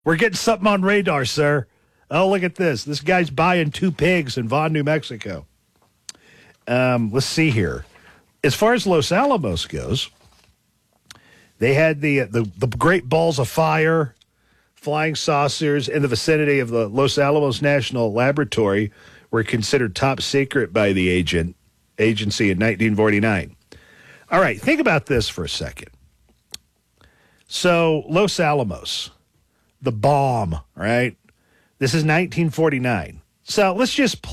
We're getting something on radar, sir. Oh, look at this. This guy's buying 2 pigs in Vaughn, New Mexico. Let's see here. As far as Los Alamos goes, they had the great balls of fire, flying saucers in the vicinity of the Los Alamos National Laboratory were considered top secret by the agency in 1949. All right, think about this for a second. So, Los Alamos, the bomb, right? This is 1949. So, let's just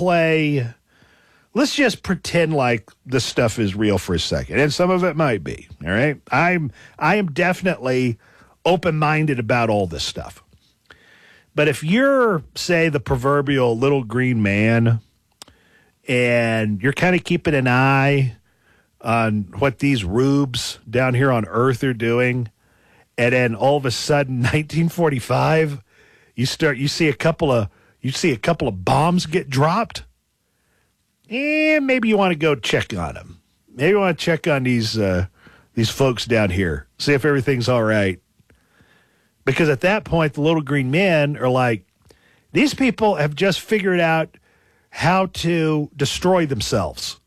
pretend like this stuff is real for a second, and some of it might be, all right? I am definitely open-minded about all this stuff. But if you're, say, the proverbial little green man, and you're kind of keeping an eye on what these rubes down here on Earth are doing, and then all of a sudden, 1945, you see a couple of bombs get dropped, and maybe you want to go check on them. Maybe you want to check on these folks down here, see if everything's all right. Because at that point, the little green men are like, these people have just figured out how to destroy themselves.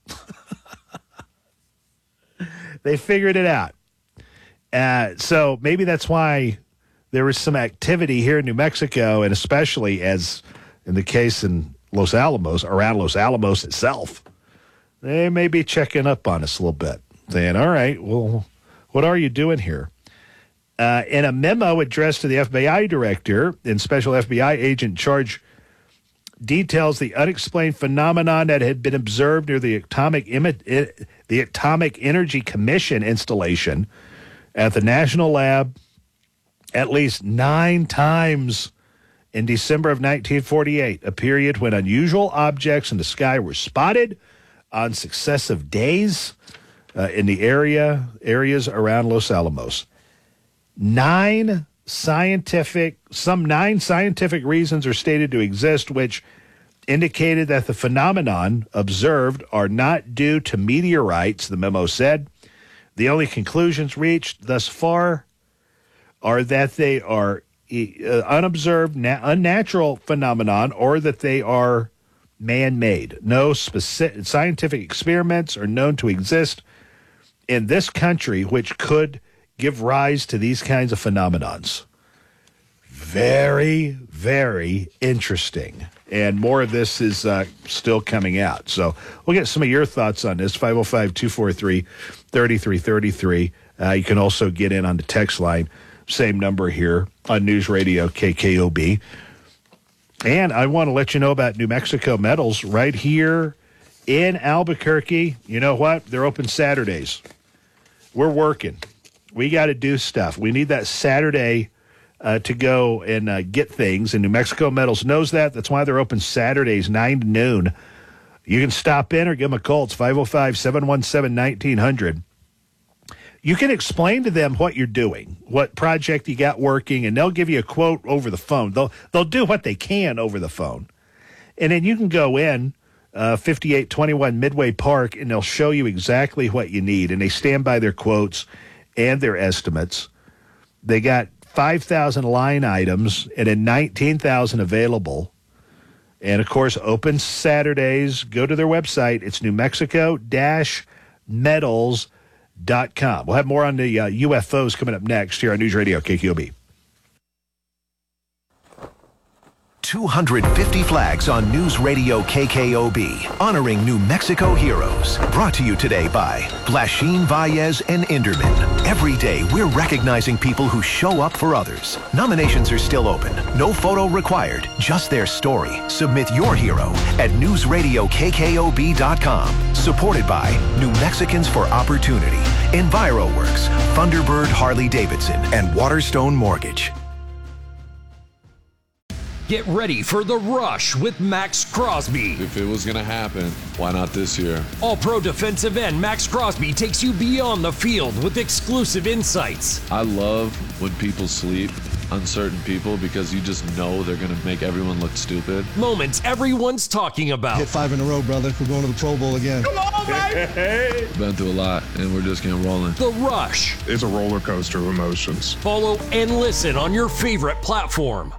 They figured it out. So maybe that's why there was some activity here in New Mexico, and especially as in the case in Los Alamos, around Los Alamos itself. They may be checking up on us a little bit, saying, all right, well, what are you doing here? In a memo addressed to the FBI director and special FBI agent charge details the unexplained phenomenon that had been observed near the Atomic Energy Commission installation at the National Lab at least 9 times in December of 1948, a period when unusual objects in the sky were spotted on successive days in the areas around Los Alamos. 9 scientific reasons are stated to exist, which indicated that the phenomenon observed are not due to meteorites, the memo said. The only conclusions reached thus far are that they are unobserved, unnatural phenomenon, or that they are man-made. No specific scientific experiments are known to exist in this country which could give rise to these kinds of phenomenons. Very, very interesting. And more of this is still coming out. So we'll get some of your thoughts on this, 505-243-3333. You can also get in on the text line, same number here on News Radio KKOB. And I want to let you know about New Mexico Metals right here in Albuquerque. You know what? They're open Saturdays. We're working. We got to do stuff. We need that Saturday to go and get things. And New Mexico Metals knows that. That's why they're open Saturdays, 9 to noon. You can stop in or give them a call. It's 505-717-1900. You can explain to them what you're doing, what project you got working, and they'll give you a quote over the phone. They'll do what they can over the phone. And then you can go in 5821 Midway Park, and they'll show you exactly what you need. And they stand by their quotes and their estimates. They got 5,000 line items and then 19,000 available. And, of course, open Saturdays. Go to their website. It's newmexico-metals.com. We'll have more on the UFOs coming up next here on News Radio KQOB. 250 flags on News Radio KKOB, honoring New Mexico heroes. Brought to you today by Blashin, Valles, and Inderman. Every day, we're recognizing people who show up for others. Nominations are still open. No photo required, just their story. Submit your hero at newsradiokkOB.com. Supported by New Mexicans for Opportunity, EnviroWorks, Thunderbird Harley-Davidson, and Waterstone Mortgage. Get ready for the rush with Max Crosby. If it was going to happen, why not this year? All-Pro defensive end Max Crosby takes you beyond the field with exclusive insights. I love when people sleep uncertain people because you just know they're going to make everyone look stupid. Moments everyone's talking about. Hit 5 in a row, brother. We're going to the Pro Bowl again. Come on, baby! Been through a lot, and we're just getting rolling. The Rush. It's a roller coaster of emotions. Follow and listen on your favorite platform.